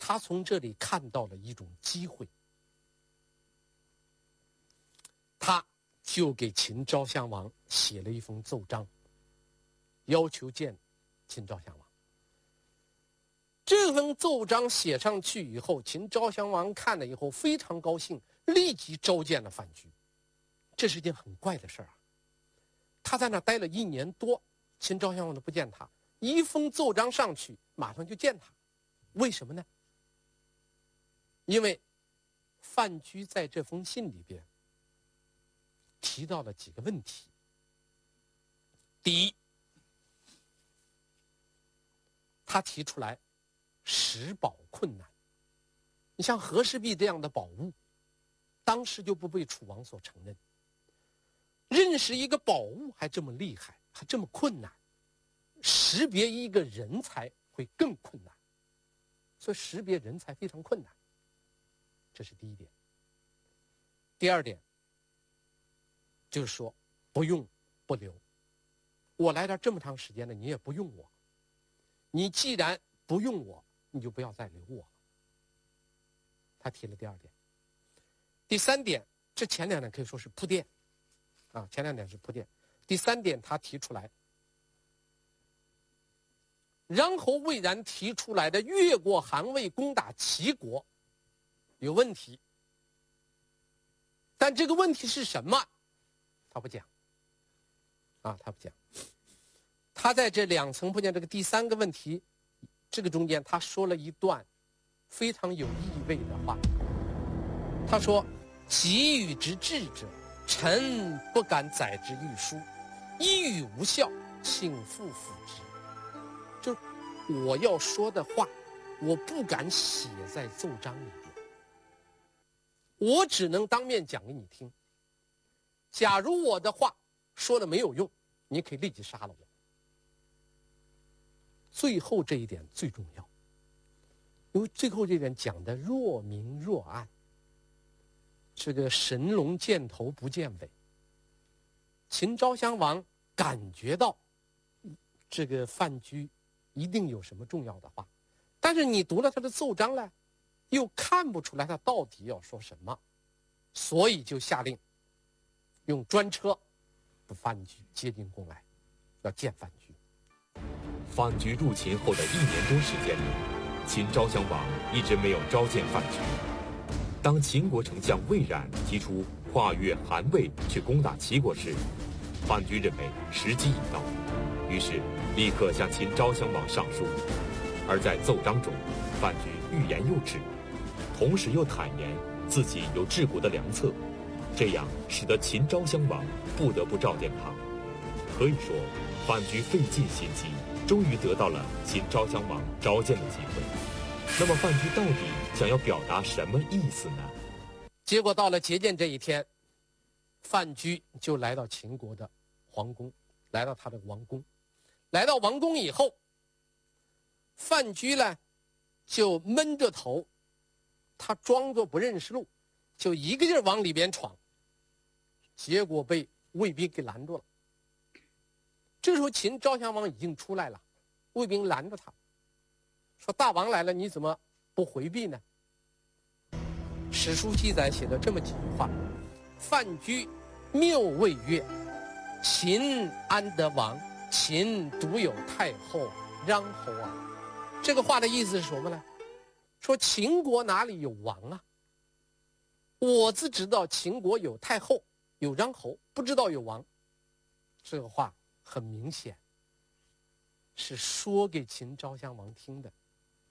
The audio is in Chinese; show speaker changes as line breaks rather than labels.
他从这里看到了一种机会，他就给秦昭襄王写了一封奏章，要求见秦昭襄王。这份奏章写上去以后，秦昭襄王看了以后非常高兴，立即召见了范雎。这是件很怪的事啊！他在那待了1年多，秦昭襄王都不见他，一封奏章上去，马上就见他。为什么呢？因为范雎在这封信里边提到了几个问题。第一，他提出来拾宝困难。你像和氏璧这样的宝物，当时就不被楚王所承认。认识一个宝物还这么厉害，还这么困难，识别一个人才会更困难。所以识别人才非常困难，这是第一点。第二点就是说不用不留，我来这这么长时间了，你也不用我，你既然不用我，你就不要再留我了。他提了第二点。第三点，这前2点可以说是铺垫啊，前2点是铺垫。第三点他提出来，穰侯魏然提出来的越过韩魏攻打齐国有问题，但这个问题是什么他不讲啊，他不讲。他在这2层铺垫这个第3个问题这个中间，他说了一段非常有意味的话。他说：己与之治者，臣不敢载之御书，一语无效，请复辅之。就是我要说的话，我不敢写在奏章里边，我只能当面讲给你听。假如我的话说了没有用，你可以立即杀了我。最后这一点最重要，因为最后这一点讲的若明若暗，这个神龙见头不见尾。秦昭襄王感觉到这个范雎一定有什么重要的话，但是你读了他的奏章呢，又看不出来他到底要说什么，所以就下令用专车把范雎接进宫来，要见范雎。
范雎入秦后的1年多时间里，秦昭襄王一直没有召见范雎。当秦国丞相魏冉提出跨越韩魏去攻打齐国时，范雎认为时机已到，于是立刻向秦昭襄王上书。而在奏章中，范雎欲言又止，同时又坦言自己有治国的良策，这样使得秦昭襄王不得不召见他。可以说，范雎费尽心机，终于得到了秦昭襄王召见的机会。那么范雎到底想要表达什么意思呢？
结果到了接见这一天，范雎就来到秦国的皇宫，来到他的王宫。来到王宫以后，范雎呢就闷着头，他装作不认识路，就一个劲儿往里边闯，结果被卫兵给拦住了。这时候秦昭襄王已经出来了，卫兵拦着他，说大王来了，你怎么不回避呢？史书记载写了这么几句话：范雎谬谓曰，秦安得王？秦独有太后穰侯啊。这个话的意思是什么呢？说秦国哪里有王啊？我只知道秦国有太后有穰侯，不知道有王。这个话很明显是说给秦昭襄王听的。